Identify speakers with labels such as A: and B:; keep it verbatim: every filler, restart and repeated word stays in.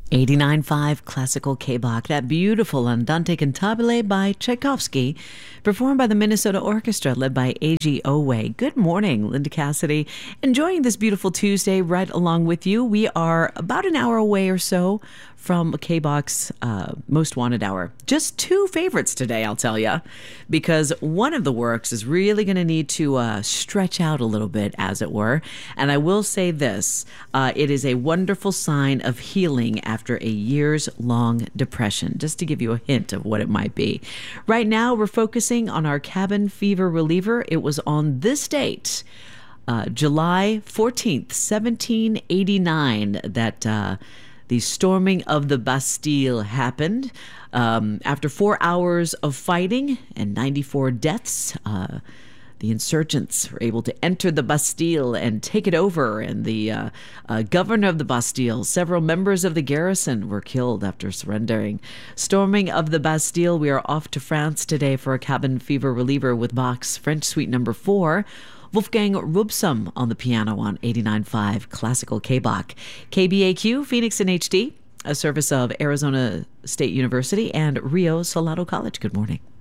A: eighty-nine point five Classical K-Bach, that beautiful Andante Cantabile by Tchaikovsky, performed by the Minnesota Orchestra, led by Eiji Owe. Good morning, Linda Cassidy. Enjoying this beautiful Tuesday right along with you. We are about an hour away or so from K-Bach's uh, Most Wanted Hour. Just two favorites today, I'll tell you, because one of the works is really going to need to uh, stretch out a little bit, as it were. And I will say this, uh, it is a wonderful sign of healing after a years-long depression, just to give you a hint of what it might be. Right now, we're focusing on our cabin fever reliever. It was on this date, uh, July fourteenth, seventeen eighty-nine, that uh, the storming of the Bastille happened. Um, after four hours of fighting and ninety-four deaths, uh, the insurgents were able to enter the Bastille and take it over. And the uh, uh, governor of the Bastille, several members of the garrison were killed after surrendering. Storming of the Bastille, we are off to France today for a cabin fever reliever with Bach's French Suite Number Four. Wolfgang Rubsum on the piano on eighty-nine point five Classical K-Bach. K B A Q, Phoenix in H D, a service of Arizona State University and Rio Salado College. Good morning.